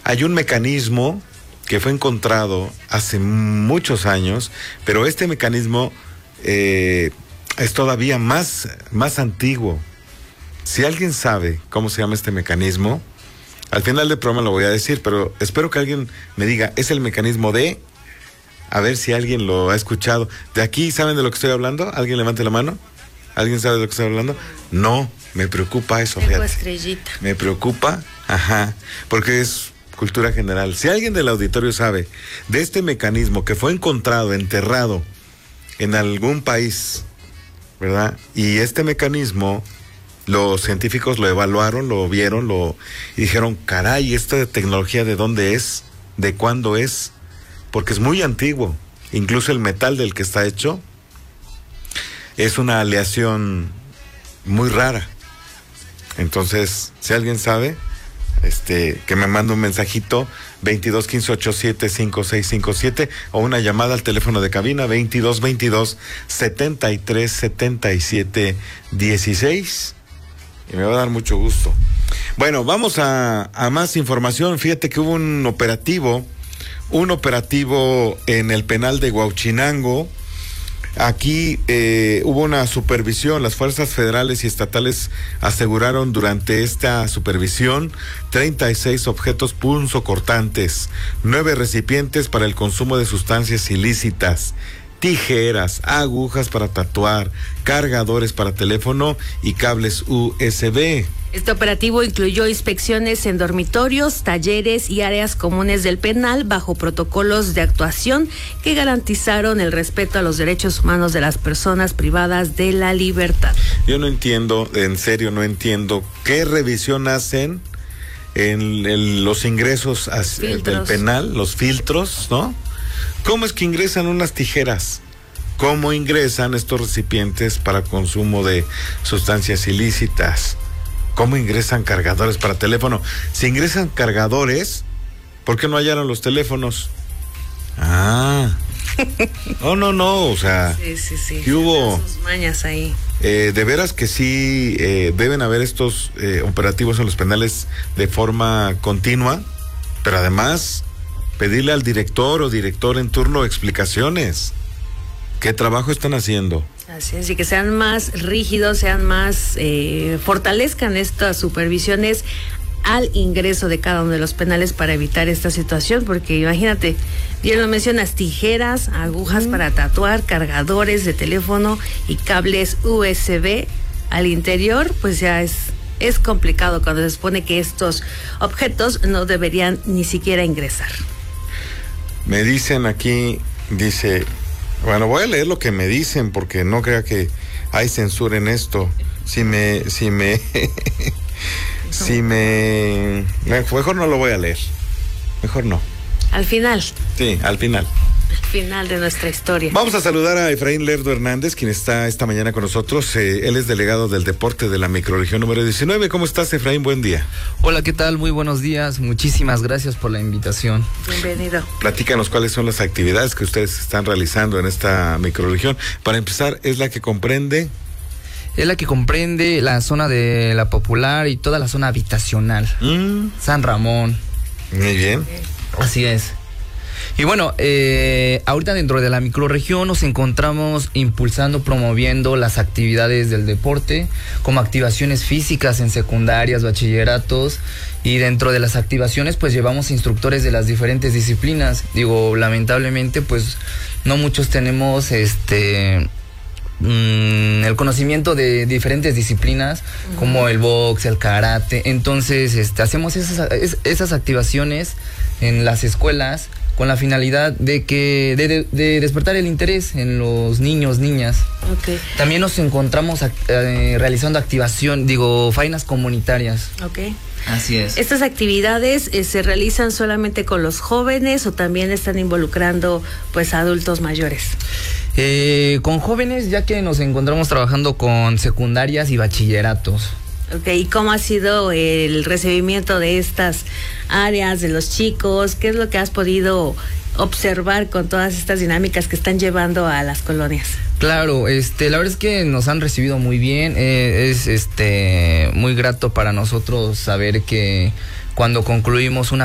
Hay un mecanismo que fue encontrado hace muchos años, pero este mecanismo es todavía más antiguo. Si alguien sabe cómo se llama este mecanismo, al final del programa lo voy a decir, pero espero que alguien me diga, es el mecanismo de... A ver si alguien lo ha escuchado. ¿De aquí saben de lo que estoy hablando? ¿Alguien levante la mano? ¿Alguien sabe de lo que estoy hablando? No, me preocupa eso. Tengo estrellita. Me preocupa, porque es cultura general. Si alguien del auditorio sabe de este mecanismo que fue encontrado, enterrado en algún país, ¿verdad? Y este mecanismo, los científicos lo evaluaron, lo vieron, y dijeron, caray, ¿esta tecnología de dónde es? ¿De cuándo es? Porque es muy antiguo. Incluso el metal del que está hecho es una aleación muy rara. Entonces, si alguien sabe, que me mande un mensajito, 2215875657, o una llamada al teléfono de cabina, 2222-7377-16, y me va a dar mucho gusto. Bueno, vamos a más información. Fíjate que hubo un operativo en el penal de Huauchinango. Aquí hubo una supervisión. Las fuerzas federales y estatales aseguraron durante esta supervisión 36 objetos punzocortantes, 9 recipientes para el consumo de sustancias ilícitas, tijeras, agujas para tatuar, cargadores para teléfono y cables USB. Este operativo incluyó inspecciones en dormitorios, talleres y áreas comunes del penal bajo protocolos de actuación que garantizaron el respeto a los derechos humanos de las personas privadas de la libertad. Yo no entiendo, en serio no entiendo, ¿qué revisión hacen en los ingresos del penal, los filtros, ¿no? ¿Cómo es que ingresan unas tijeras? ¿Cómo ingresan estos recipientes para consumo de sustancias ilícitas? ¿Cómo ingresan cargadores para teléfono? Si ingresan cargadores, ¿por qué no hallaron los teléfonos? No, o sea, sí. ¿qué hubo? Sus mañas ahí. De veras que sí, deben haber estos operativos en los penales de forma continua, pero además pedirle al director o director en turno explicaciones. ¿Qué trabajo están haciendo? Así es, y que sean más rígidos, fortalezcan estas supervisiones al ingreso de cada uno de los penales para evitar esta situación, porque imagínate, bien lo mencionas, tijeras, agujas para tatuar, cargadores de teléfono y cables USB al interior, pues ya es complicado cuando se supone que estos objetos no deberían ni siquiera ingresar. Me dicen aquí, dice... Bueno, voy a leer lo que me dicen porque no crea que hay censura en esto. Mejor no lo voy a leer. Mejor no. Al final. Sí, al final. Al final de nuestra historia. Vamos a saludar a Efraín Lerdo Hernández, quien está esta mañana con nosotros. Él es delegado del deporte de la microrregión número 19. ¿Cómo estás, Efraín? Buen día. Hola, ¿qué tal? Muy buenos días. Muchísimas gracias por la invitación. Bienvenido. Platícanos cuáles son las actividades que ustedes están realizando en esta microrregión. Para empezar, ¿es la que comprende? Es la que comprende la zona de La Popular y toda la zona habitacional. San Ramón. Muy bien. Así es. Y bueno, ahorita dentro de la microrregión nos encontramos impulsando, promoviendo las actividades del deporte, como activaciones físicas en secundarias, bachilleratos, y dentro de las activaciones pues llevamos instructores de las diferentes disciplinas. Digo, lamentablemente pues no muchos tenemos el conocimiento de diferentes disciplinas, como el box, el karate. Entonces hacemos esas activaciones en las escuelas con la finalidad de despertar el interés en los niños, niñas. Okay. También nos encontramos realizando faenas comunitarias. Okay. Así es. ¿Estas actividades se realizan solamente con los jóvenes o también están involucrando pues adultos mayores? Con jóvenes, ya que nos encontramos trabajando con secundarias y bachilleratos. Ok, ¿y cómo ha sido el recibimiento de estas áreas, de los chicos? ¿Qué es lo que has podido observar con todas estas dinámicas que están llevando a las colonias? Claro, la verdad es que nos han recibido muy bien. Es muy grato para nosotros saber que cuando concluimos una